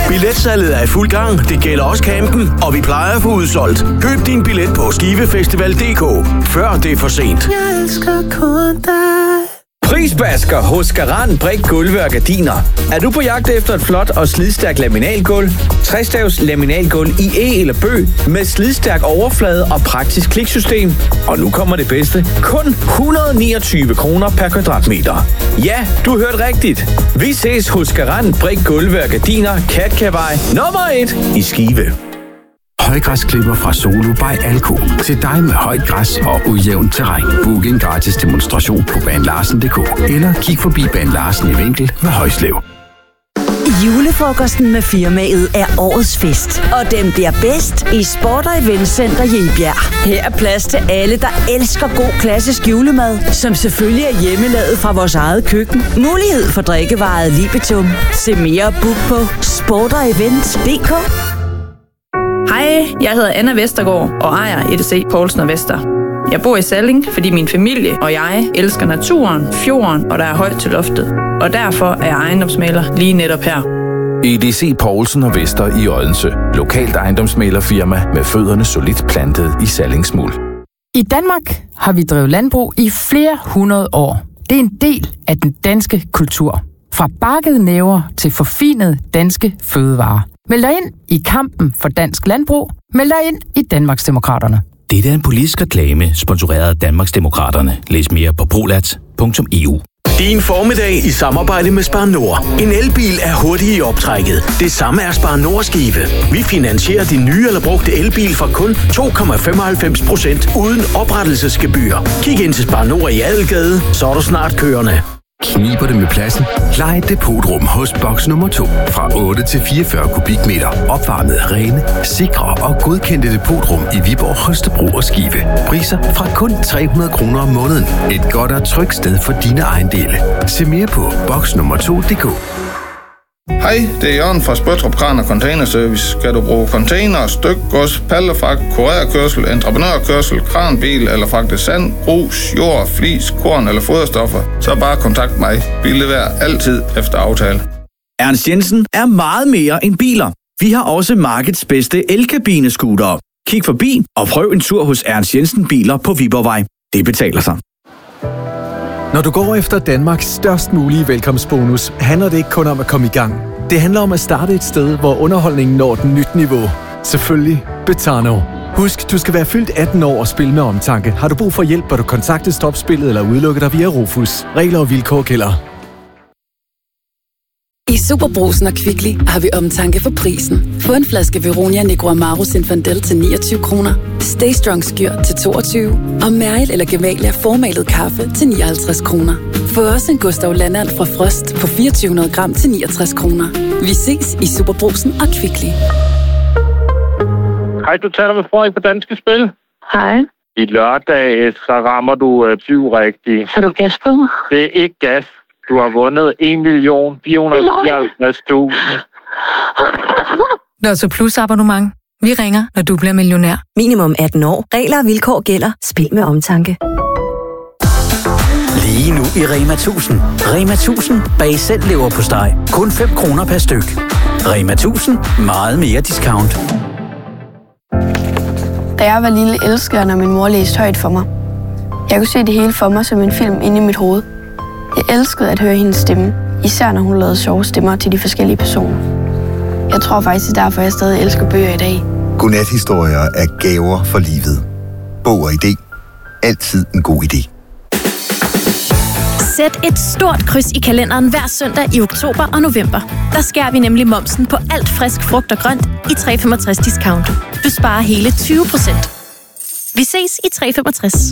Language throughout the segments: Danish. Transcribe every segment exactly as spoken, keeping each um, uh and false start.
Billetsalget er i fuld gang. Det gælder også campen, og vi plejer at få udsolgt. Køb din billet på skivefestival punktum d k, før det er for sent. Jeg elsker kun dig. Prisbasker hos Garant Brik Gulve og Gardiner. Er du på jagt efter et flot og slidstærkt laminalgulv? Tre-stavs laminalgulv i E eller bøg med slidstærk overflade og praktisk kliksystem. Og nu kommer det bedste. Kun et hundrede og niogtyve kroner per kvadratmeter. Ja, du hørte rigtigt. Vi ses hos Garant Brik Gulve og Gardiner, Katkavej nummer et i Skive. Højgræsklipper fra Solo by Alko. Til dig med højt græs og ujævnt terræn. Book en gratis demonstration på banelarsen punktum d k eller kig forbi Bane Larsen i Vinkel ved Højslev. Julefrokosten med firmaet er årets fest, og den bliver bedst i Sport og Event Center Jebjerg. Her er plads til alle, der elsker god klassisk julemad, som selvfølgelig er hjemmelavet fra vores eget køkken. Mulighed for drikkevaret Libitum. Se mere book på sport og event punktum d k. Hej, jeg hedder Anna Vestergaard og ejer E D C Poulsen og Vester. Jeg bor i Salling, fordi min familie og jeg elsker naturen, fjorden og der er højt til loftet. Og derfor er jeg ejendomsmægler lige netop her. E D C Poulsen og Vester i Odense. Lokalt ejendomsmæglerfirma med fødderne solidt plantet i Sallingsmuld. I Danmark har vi drevet landbrug i flere hundrede år. Det er en del af den danske kultur. Fra bakkede næver til forfinede danske fødevarer. Meld dig ind i kampen for dansk landbrug. Meld dig ind i Danmarksdemokraterne. Det er en politisk reklame, sponsoreret af Danmarksdemokraterne. Læs mere på prolats punktum e u. Din formiddag i samarbejde med Spar Nord. En elbil er hurtig i optrækket. Det samme er Spar Nord Skive. Vi finansierer din nye eller brugte elbil for kun to komma femoghalvfems procent uden oprettelsesgebyr. Kig ind til Spar Nord i Adelgade, så er du snart kørende. Kniber det med pladsen? Lej et depotrum hos boks nummer to. Fra otte til fireogfyrre kubikmeter. Opvarmet rene, sikre og godkendte depotrum i Viborg, Holstebro og Skive. Priser fra kun tre hundrede kroner om måneden. Et godt og trygt sted for dine ejendele. Se mere på boks nummer to punktum d k. Hej, det er Jørgen fra Spøttrup Kran og Container Service. Skal du bruge container, stykgods, pallefragt, kurerkørsel, entreprenørkørsel, kranbil eller fragte sand, grus, jord, flis, korn eller foderstoffer, så bare kontakt mig. Vi leverer altid efter aftale. Ernst Jensen er meget mere end biler. Vi har også markedets bedste elkabinescootere. Kig forbi og prøv en tur hos Ernst Jensen Biler på Viborgvej. Det betaler sig. Når du går efter Danmarks størst mulige velkomstbonus, handler det ikke kun om at komme i gang. Det handler om at starte et sted, hvor underholdningen når et nyt niveau. Selvfølgelig Betano. Husk, du skal være fyldt atten år og spille med omtanke. Har du brug for hjælp, bør du kontakte Stopspillet eller udelukke dig via Rufus. Regler og vilkår gælder. I Superbrugsen og Kvickly har vi omtanke for prisen. Få en flaske Veronia Negro Amaro Zinfandel til niogtyve kroner, Stay Strong Skyr til toogtyve og Mæril eller Gevalia formalet kaffe til nioghalvtreds kroner. Få også en Gustav Landand fra Frost på fireogtyve hundrede gram til niogtres kroner. Vi ses i Superbrugsen og Kvickly. Hej, du taler med Frederik på Danske Spil. Hej. I lørdag, så rammer du øh, syv rigtigt. Har du gas på mig? Det er ikke gas. Du har vundet en million fire hundrede og fireoghalvtreds tusind. Lotto Plus abonnement. Vi ringer, når du bliver millionær. Minimum atten år. Regler og vilkår gælder. Spil med omtanke. Lige nu i Rema tusind. Rema tusind. Bag selv leverpostej. Kun fem kroner per styk. Rema tusind. Meget mere discount. Da jeg var lille, elskede jeg, når min mor læste højt for mig. Jeg kunne se det hele for mig som en film inde i mit hoved. Jeg elskede at høre hendes stemme, især når hun lavede sjove stemmer til de forskellige personer. Jeg tror faktisk, det er derfor, jeg stadig elsker bøger i dag. Godnathistorier er gaver for livet. Bog og idé. Altid en god idé. Sæt et stort kryds i kalenderen hver søndag i oktober og november. Der skærer vi nemlig momsen på alt frisk frugt og grønt i tre komma femogtres discount. Du sparer hele tyve procent. Vi ses i tre komma femogtres.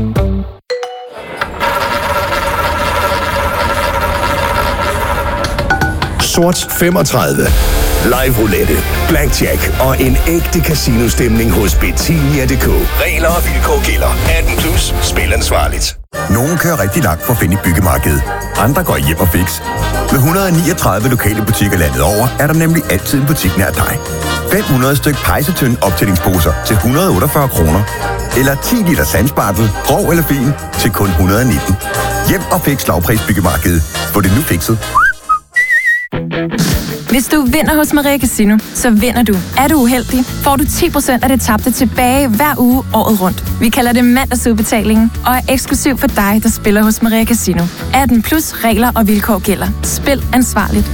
Sort femogtredive. Live roulette, blackjack og en ægte casino-stemning hos Betinia punktum d k. Regler og vilkår gælder. atten plus. Spil ansvarligt. Nogle kører rigtig langt for at finde et byggemarked. Andre går hjem og fix. Med et hundrede og niogtredive lokale butikker landet over, er der nemlig altid en butik nær dig. fem hundrede styk pejsetønd optællingsposer til et hundrede og otteogfyrre kroner. Eller ti liter sandspartel, grov eller fin, til kun et hundrede og nitten. Hjem og fix lavpris byggemarked. Få det nu fikset. Hvis du vinder hos Maria Casino, så vinder du. Er du uheldig, får du ti procent af det tabte tilbage hver uge året rundt. Vi kalder det mandagsudbetalingen og er eksklusiv for dig, der spiller hos Maria Casino. atten plus regler og vilkår gælder. Spil ansvarligt.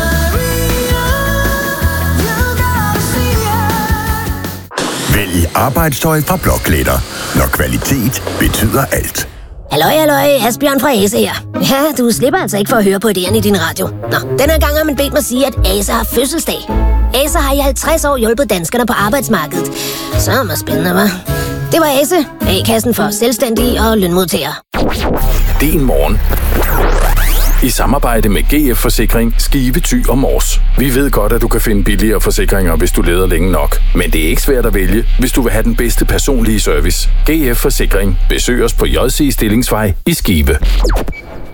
Vælg arbejdstøj fra Blåklæder, når kvalitet betyder alt. Halløj, halløj, Asbjørn fra Ase her. Ja, du slipper altså ikke for at høre på idéerne i din radio. Nå, denne gang har man bedt mig sige, at Ase har fødselsdag. Ase har i halvtreds år hjulpet danskerne på arbejdsmarkedet. Så er det spændende, hva'? Det var Ase, A-kassen for selvstændige og lønmodtagere. Din morgen. I samarbejde med G F Forsikring, Skive, Thy og Mors. Vi ved godt, at du kan finde billigere forsikringer, hvis du leder længe nok. Men det er ikke svært at vælge, hvis du vil have den bedste personlige service. G F Forsikring. Besøg os på J C Stillingsvej i Skive.